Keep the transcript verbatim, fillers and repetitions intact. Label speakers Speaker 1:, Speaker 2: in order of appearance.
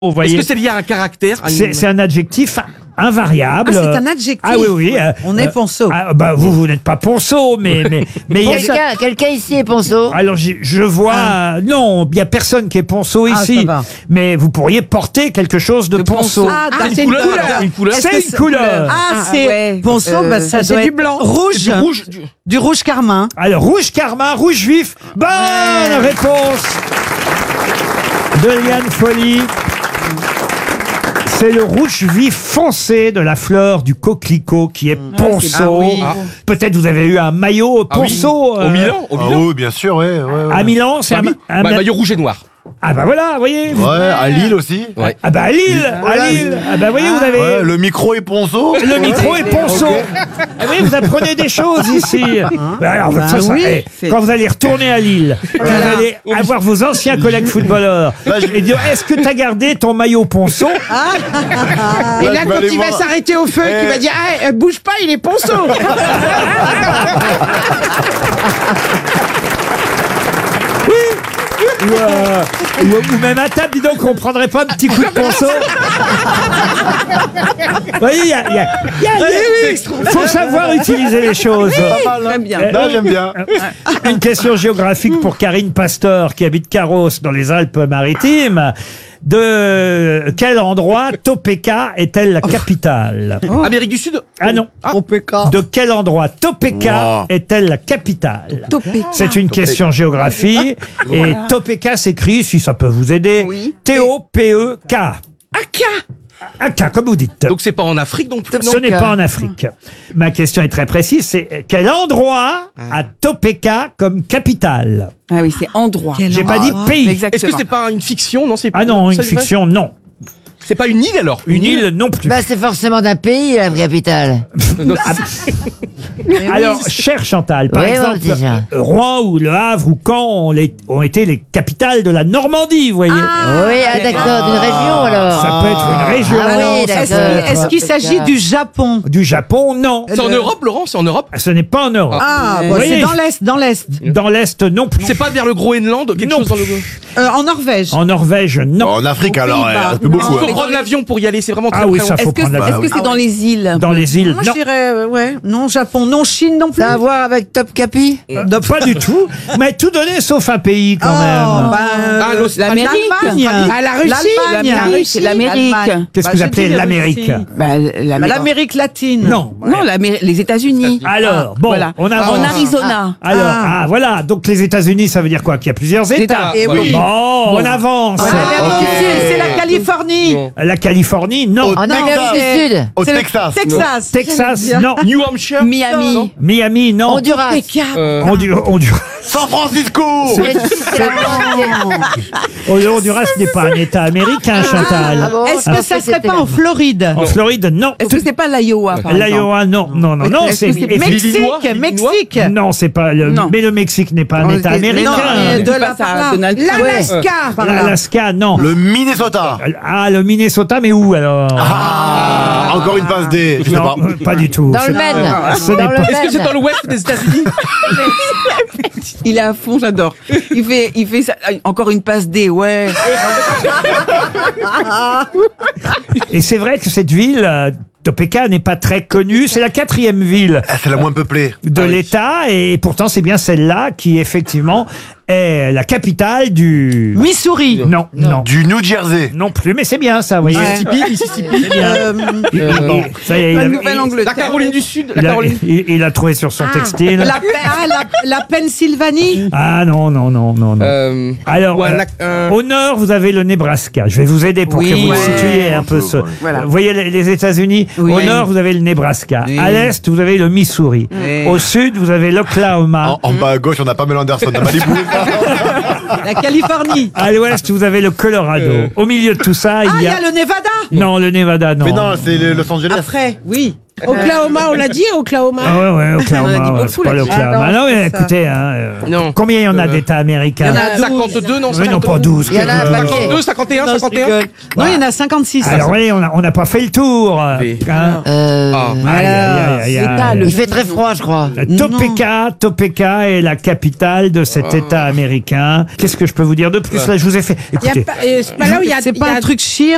Speaker 1: Vous voyez.
Speaker 2: Est-ce que c'est lié à un caractère?
Speaker 1: C'est c'est un adjectif invariable.
Speaker 3: Ah, c'est un adjectif.
Speaker 1: Ah oui, oui. euh,
Speaker 3: On est
Speaker 1: euh,
Speaker 3: ponceau.
Speaker 1: ah, bah, vous, vous n'êtes pas ponceau, mais mais mais il y a-
Speaker 4: Quelqu'un quelqu'un ici est ponceau?
Speaker 1: Alors je, je vois euh, non, il y a personne qui est ponceau
Speaker 3: Ah,
Speaker 1: ici,
Speaker 3: ça va.
Speaker 1: mais vous pourriez porter quelque chose de, ponceau.
Speaker 3: Ah,
Speaker 2: Ah,
Speaker 3: d'accord.
Speaker 2: c'est une couleur. Une couleur.
Speaker 3: Est-ce que
Speaker 1: C'est une couleur.
Speaker 3: Ah,
Speaker 5: Ah,
Speaker 3: c'est
Speaker 5: ouais.
Speaker 3: ponceau,
Speaker 5: Euh,
Speaker 3: bah, ça
Speaker 5: c'est
Speaker 3: doit
Speaker 5: du
Speaker 3: être
Speaker 5: blanc.
Speaker 3: rouge.
Speaker 2: Du rouge. du-
Speaker 3: Du rouge carmin.
Speaker 1: Alors rouge carmin, rouge vif. Bonne réponse de Liane Folly. C'est le rouge vif foncé de la fleur du coquelicot qui est ponceau.
Speaker 3: Ah oui.
Speaker 1: Peut-être vous avez eu un maillot
Speaker 2: Ah oui.
Speaker 1: ponceau
Speaker 2: Au
Speaker 1: euh,
Speaker 2: Milan, au
Speaker 6: Ah
Speaker 2: Milan.
Speaker 6: oui, bien sûr, ouais. ouais, ouais.
Speaker 1: à Milan, c'est
Speaker 2: Bah
Speaker 1: un,
Speaker 2: oui.
Speaker 1: un-
Speaker 2: Bah, maillot rouge et noir.
Speaker 1: ah bah voilà, vous voyez. vous-
Speaker 6: Ouais, à Lille aussi.
Speaker 2: Ouais.
Speaker 1: Ah bah à Lille, à Lille. Ah bah vous voyez, vous avez
Speaker 6: Ouais, le micro est ponceau.
Speaker 1: le micro est ponceau. Ah oui, vous apprenez des choses ici. Bah alors,
Speaker 3: Bah
Speaker 1: ça, ça,
Speaker 3: oui.
Speaker 1: eh, quand vous allez retourner à Lille, vous allez avoir vos anciens collègues footballeurs
Speaker 6: Là, je-
Speaker 1: et dire est-ce que t'as gardé ton maillot ponceau?
Speaker 5: Et
Speaker 6: Là,
Speaker 5: là,
Speaker 6: je vais
Speaker 5: quand
Speaker 6: aller
Speaker 5: il va
Speaker 6: voir.
Speaker 5: s'arrêter au feu,
Speaker 6: Eh.
Speaker 5: il va dire ah, euh, bouge pas, il est ponceau.
Speaker 1: Ou, euh, ou- ou même à table, dis donc, on prendrait pas un petit coup de ponceau? Vous voyez, il y a, il y a- il y a- il faut savoir utiliser les choses.
Speaker 6: Pas mal, hein.
Speaker 5: Très bien.
Speaker 6: Là, j'aime bien.
Speaker 1: Une question géographique pour Karine Pasteur qui habite Carros dans les Alpes-Maritimes. De quel endroit Topeka est-elle la capitale?
Speaker 2: Amérique du Sud.
Speaker 1: Ah non.
Speaker 3: Au P K.
Speaker 1: De quel endroit Topeka
Speaker 6: Wow.
Speaker 1: est-elle la capitale?
Speaker 3: Topeka.
Speaker 1: C'est une question géographie. Et Topeka s'écrit, si ça peut vous aider,
Speaker 5: Oui.
Speaker 1: T O P E K.
Speaker 5: Aka.
Speaker 1: Ah, K, comme vous dites.
Speaker 2: Donc c'est pas en Afrique non plus.
Speaker 1: Ce n'est pas en Afrique. Ma question est très précise, c'est quel endroit a Topeka comme capitale?
Speaker 5: Ah oui, c'est endroit.
Speaker 3: Quel
Speaker 1: J'ai pas dit
Speaker 3: endroit.
Speaker 1: pays.
Speaker 2: Est-ce que c'est pas une fiction? Non, c'est
Speaker 1: Ah non, une
Speaker 2: ça, c'est vrai
Speaker 1: fiction, non.
Speaker 2: C'est pas une île alors?
Speaker 1: Une île, non plus.
Speaker 4: Bah c'est forcément d'un pays la capitale.
Speaker 2: Non,
Speaker 1: Alors, cher Chantal, par
Speaker 4: Oui, bon,
Speaker 1: exemple,
Speaker 4: déjà.
Speaker 1: euh, Rouen ou Le Havre ou Caen ont, les- ont été les capitales de la Normandie, vous voyez.
Speaker 4: Oui, ah, d'accord, d'une région alors.
Speaker 1: Ça peut être une région.
Speaker 4: Ah oui,
Speaker 1: ça
Speaker 3: Est-ce
Speaker 1: peut
Speaker 4: d'accord.
Speaker 3: qu'il- est-ce qu'il s'agit du Japon?
Speaker 1: Du Japon, non.
Speaker 2: C'est en Europe, Laurent? C'est en Europe?
Speaker 1: Ce n'est pas en Europe.
Speaker 3: Ah,
Speaker 5: Euh,
Speaker 3: bon,
Speaker 1: oui.
Speaker 3: c'est dans l'Est, dans l'Est.
Speaker 1: Dans l'Est, non plus.
Speaker 2: C'est pas vers le Groenland? Quelque
Speaker 1: Non.
Speaker 2: chose dans le.
Speaker 3: Euh, en Norvège.
Speaker 1: En Norvège, non.
Speaker 6: En Afrique, alors,
Speaker 3: Pays-Bas.
Speaker 6: ouais, un peu beaucoup.
Speaker 2: Il faut
Speaker 6: hein.
Speaker 2: prendre l'avion pour y aller, c'est vraiment très
Speaker 1: Ah oui,
Speaker 2: très
Speaker 1: ça
Speaker 2: long.
Speaker 1: faut
Speaker 5: Est-ce que
Speaker 1: prendre
Speaker 5: est-ce
Speaker 1: l'avion.
Speaker 5: que c'est dans les îles?
Speaker 1: Dans les îles,
Speaker 3: Moi,
Speaker 1: non.
Speaker 3: je dirais, euh, ouais. Non, Japon, non, Chine non plus.
Speaker 4: Ça a à voir avec Top Capi?
Speaker 1: Euh, non, pas du tout. Mais tout donné sauf un pays quand
Speaker 3: Oh,
Speaker 1: même.
Speaker 3: bah,
Speaker 2: Ah, l'Aust-
Speaker 5: L'Amérique.
Speaker 3: l'Allemagne.
Speaker 5: Ah, la Russie.
Speaker 3: L'Allemagne.
Speaker 5: L'Amérique, c'est l'Amérique.
Speaker 3: L'Allemagne.
Speaker 1: Qu'est-ce
Speaker 3: Bah,
Speaker 1: que vous
Speaker 3: j'ai
Speaker 1: appelez
Speaker 3: dit la
Speaker 1: l'Amérique?
Speaker 3: Russie.
Speaker 5: Bah,
Speaker 3: Bah,
Speaker 5: l'Amérique.
Speaker 3: L'Amérique latine.
Speaker 1: Non.
Speaker 5: Non, l'Amé- les États-Unis.
Speaker 1: Alors, bon,
Speaker 5: Voilà.
Speaker 1: on avance.
Speaker 5: En Arizona.
Speaker 1: Alors,
Speaker 3: Ah.
Speaker 1: ah. voilà. Donc les États-Unis, ça veut dire quoi? Qu'il y a plusieurs États.
Speaker 2: États,
Speaker 3: Et
Speaker 2: voilà.
Speaker 3: oui.
Speaker 1: Bon, on avance.
Speaker 3: Ah,
Speaker 6: Ok.
Speaker 3: c'est- C'est la Californie.
Speaker 2: Non.
Speaker 1: La Californie, non.
Speaker 6: Au
Speaker 4: En Amérique du Sud.
Speaker 6: Au
Speaker 3: C'est le
Speaker 6: Texas.
Speaker 3: Texas.
Speaker 1: Texas,
Speaker 3: Bien.
Speaker 1: non.
Speaker 2: New Hampshire?
Speaker 5: Miami.
Speaker 1: Miami, non.
Speaker 4: Honduras.
Speaker 2: Euh,
Speaker 1: Hondu- Honduras.
Speaker 6: San Francisco.
Speaker 4: C'est- c'est la moitié.
Speaker 1: Honduras n'est pas un État américain, Chantal.
Speaker 4: Ah bon?
Speaker 3: Est-ce
Speaker 4: Alors,
Speaker 3: que ça
Speaker 4: c'était
Speaker 3: serait pas
Speaker 4: la-
Speaker 3: en Floride?
Speaker 1: En Floride, non.
Speaker 5: Est-ce que c'est pas l'Iowa, par exemple?
Speaker 1: L'Iowa, non. Non, non, non.
Speaker 5: Est-ce
Speaker 1: C'est
Speaker 5: que c'est
Speaker 1: effi-
Speaker 3: Mexique,
Speaker 2: Illinois,
Speaker 3: Mexique.
Speaker 1: Non, c'est pas le.
Speaker 5: Non.
Speaker 1: Mais le Mexique n'est pas un
Speaker 5: Oh,
Speaker 1: État
Speaker 5: c'est-
Speaker 1: américain.
Speaker 3: non, mais
Speaker 5: De
Speaker 3: de
Speaker 5: la
Speaker 3: la par là.
Speaker 5: Donald Trump.
Speaker 3: L'Alaska. par là.
Speaker 1: L'Alaska, non.
Speaker 6: Le Minnesota.
Speaker 1: Ah, le Minnesota, mais où alors?
Speaker 6: Ah, encore une passe D. Je sais
Speaker 1: Non,
Speaker 6: pas.
Speaker 1: euh, pas du tout.
Speaker 4: Dans le
Speaker 1: Ce-
Speaker 4: Maine.
Speaker 1: ce n'est
Speaker 4: Dans le
Speaker 1: pas-
Speaker 2: Est-ce que c'est
Speaker 4: Maine.
Speaker 2: dans l'ouest des États-Unis?
Speaker 5: Il est à fond, j'adore. Il fait, il fait ça, encore une passe D, ouais.
Speaker 1: Et c'est vrai que cette ville, euh, Topeka, n'est pas très connue. C'est la quatrième ville
Speaker 6: Ah, c'est la moins peuplée.
Speaker 1: de l'État et pourtant c'est bien celle-là qui effectivement est la capitale du...
Speaker 3: Missouri.
Speaker 1: Non, non,
Speaker 6: Du New Jersey.
Speaker 1: non plus, mais c'est bien ça, vous voyez.
Speaker 2: Mississippi, Mississippi.
Speaker 1: C'est bien.
Speaker 3: Euh,
Speaker 1: Il- il-
Speaker 2: bon.
Speaker 1: ça y est, il
Speaker 5: La
Speaker 1: a-
Speaker 5: Nouvelle-Angleterre.
Speaker 2: La Caroline du Sud. La
Speaker 1: il a,
Speaker 2: Caroline.
Speaker 1: il- il a trouvé sur son textile.
Speaker 3: la, Pe- ah, la, la Pennsylvanie.
Speaker 1: Ah non, non, non, non, non.
Speaker 2: Euh,
Speaker 1: Alors,
Speaker 2: ou un
Speaker 1: euh,
Speaker 2: ac- un-
Speaker 1: au nord, vous avez le Nebraska. Je vais vous aider pour
Speaker 5: Oui,
Speaker 1: que vous
Speaker 5: ouais.
Speaker 1: situiez un peu ce.
Speaker 5: Voilà.
Speaker 1: Vous voyez les, les États-Unis.
Speaker 5: Oui.
Speaker 1: Au nord, vous avez le Nebraska.
Speaker 5: Oui.
Speaker 1: À l'est, vous avez le Missouri.
Speaker 5: Oui.
Speaker 1: Au sud, vous avez l'Oklahoma.
Speaker 6: En, en bas à gauche, on a Pamela Anderson à Malibu.
Speaker 3: La Californie.
Speaker 1: À l'ouest, vous avez le Colorado.
Speaker 2: Euh.
Speaker 1: Au milieu de tout ça,
Speaker 3: Ah,
Speaker 1: il
Speaker 3: il
Speaker 1: y
Speaker 3: y
Speaker 1: a.
Speaker 3: a le Nevada.
Speaker 1: Non, le Nevada, non.
Speaker 6: Mais non, c'est le- Los Angeles.
Speaker 3: Après, oui.
Speaker 5: Oklahoma, on l'a dit, Oklahoma.
Speaker 1: Ah ouais, ouais,
Speaker 5: On a
Speaker 1: Oklahoma.
Speaker 5: dit
Speaker 1: ouais,
Speaker 5: beaucoup,
Speaker 1: c'est pas
Speaker 5: là.
Speaker 1: l'Oklahoma.
Speaker 3: Ah non,
Speaker 1: non, mais
Speaker 3: c'est ça.
Speaker 1: écoutez, hein, euh,
Speaker 2: Non.
Speaker 1: combien il y en a
Speaker 2: Euh,
Speaker 1: d'États américains?
Speaker 3: il y en a
Speaker 2: cinquante-deux, non?
Speaker 1: Mais non, pas douze.
Speaker 4: Il y en a un
Speaker 1: que-
Speaker 4: paquet.
Speaker 2: cinquante-deux, cinquante et un,
Speaker 3: Non, je
Speaker 2: cinquante et un.
Speaker 3: rigole. Non, il y en a cinquante-six.
Speaker 1: Alors, oui, on n'a on n'a pas fait le tour.
Speaker 2: Oui.
Speaker 1: Hein.
Speaker 4: Euh,
Speaker 2: Ah.
Speaker 1: Aïe, aïe, aïe, aïe,
Speaker 5: L'État,
Speaker 1: aïe.
Speaker 5: le-
Speaker 4: Il fait très froid, je crois.
Speaker 1: Topeka, Topeka est la capitale de cet État américain. Qu'est-ce que je peux vous dire de plus? Là, je vous ai fait.
Speaker 5: Il y a
Speaker 1: Écoutez,
Speaker 5: pas- euh, c'est pas là où il y a,
Speaker 3: C'est
Speaker 5: il y
Speaker 3: pas
Speaker 5: a-
Speaker 3: un truc chir.